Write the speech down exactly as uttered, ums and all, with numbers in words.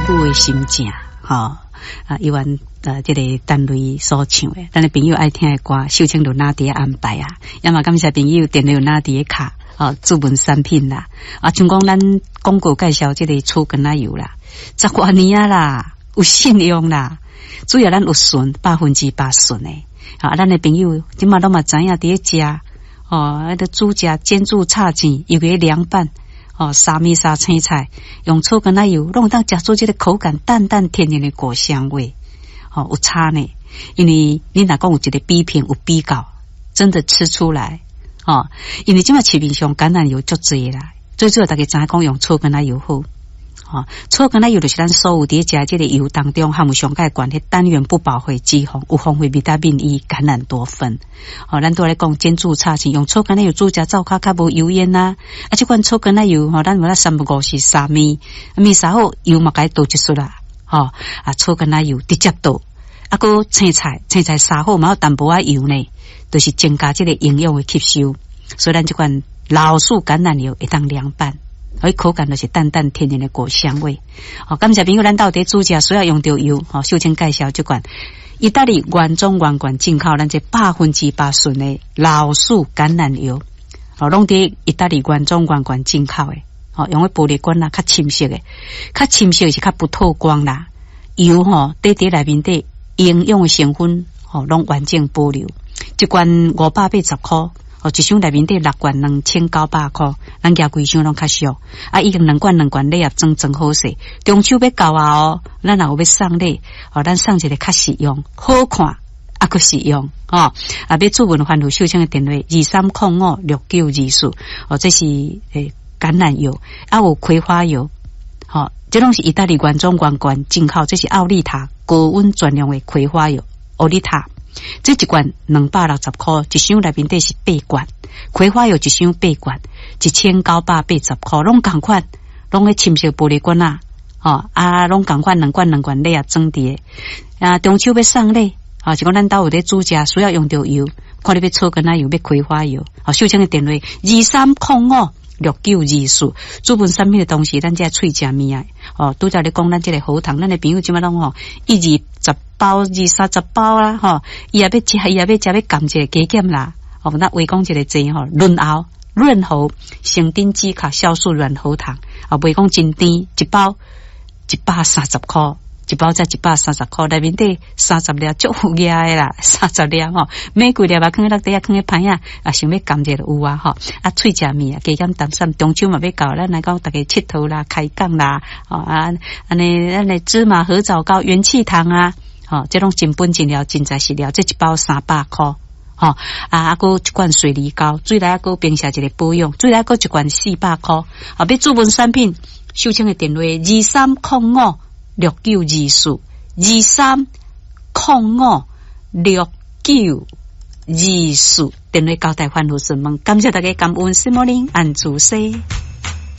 妇的心情，吼、哦、啊，由阮呃这个单位所唱的，咱的朋友爱听的歌，秀清就拿伫安排啊，也嘛感谢朋友电话拿伫卡，哦，主文产品啦，啊，像讲咱广告介绍这个醋根仔油啦，十多年啊啦，有信用啦，主要咱有顺，百分之百顺的，啊，咱的朋友即马都嘛知影伫咧食，哦，迄个煮食煎煮炒煎，尤其凉拌。哦，沙米沙青菜用醋跟奶油，弄当食出这个口感淡淡甜甜的果香味，哦，有差呢。因为你若讲有一个比拼有比较，真的吃出来，哦，因为即马市面上橄榄油足侪啦，最主要大家知影讲用醋跟奶油好。哦，醋跟奶油就是咱所有伫食这个油当中含有上介关迄单元不饱和脂肪，有丰富维他命 E、橄榄多酚。哦，咱都来讲煎煮炒煎，用醋跟奶油煮食灶骹较无油烟呐。啊，即款醋跟奶油，吼、哦，咱有那三不五时三米，米三好油嘛该倒一撮啦。吼、哦，啊，醋跟奶油直接倒，啊，个青菜青菜三好嘛有淡薄仔油呢，就是增加这个营养的吸收。所以咱即款老树橄榄油会当凉拌。而口感就是淡淡甜甜的果香味。好、哦，感谢朋友，咱到底煮食需要用到油。好、哦，秀清介绍这款意大利原装原罐进口，咱这百分之百纯的老树橄榄油。哦，拢伫意大利原装原罐进口的。哦，用个玻璃罐啦，较深色的，较深色是较不透光啦。油吼，底底内面底营养的成分，哦，拢完整保留。一罐五百八十块。哦，一箱内面底六罐两千九百块，咱家规箱拢较俗。啊，已经两罐两罐礼盒装装好势，中秋要到啊哦，咱也有要送礼，哦，咱送一个较实用、好看，啊，佮实用，哦，啊，要主文番薯秀清的电话二三零五六九二四，哦，这是诶橄榄油，啊有葵花油，哦，这拢是意大利原装原罐进口，这是奥利塔高温专用的葵花油，奥利塔。这一罐两百六十块，一箱内面底是八罐，葵花油一箱八罐，一千九百八十块，拢同款，拢迄深色玻璃罐啊，哦啊，拢同款两罐两罐礼盒装伫诶，啊，中秋要送礼，啊，是讲咱兜有咧煮食需要用到油，看你要醋跟奶油，要葵花油，啊，秀清的电话二三零五六九二四，主本产品的东西，咱这喙食面啊，哦，拄则咧讲咱这个喉糖，咱的朋友即马拢吼一二十包、二三十包啦，吼，伊也要食，伊也要食，要甘一个加减啦，哦，那话讲一个字吼，润喉、润喉、生丁基卡酵素软喉糖，啊，袂讲真甜，一包一百三十块。一包才一百三十块，内面底三十粒足有牙的啦，三十粒吼，每几粒啊，放喺落底啊，放喺盘啊，啊，想要甘者就有啊，吼，啊，喙食面啊，加减淡淡，中秋嘛要到，咱来讲大家佚佗啦，开讲啦，哦啊，安尼咱的芝麻合枣糕、元气糖啊，哦，这种真本真料、真材实料，这一包三百块，吼、哦，啊，啊，个一罐水梨膏，最来个冰下一个保养，最来个一罐四百块，啊，要主文产品，秀清的电话二三零五。六九二四二三零五六九二四，电话交代番薯询问，感谢大家感恩，什么人按住西。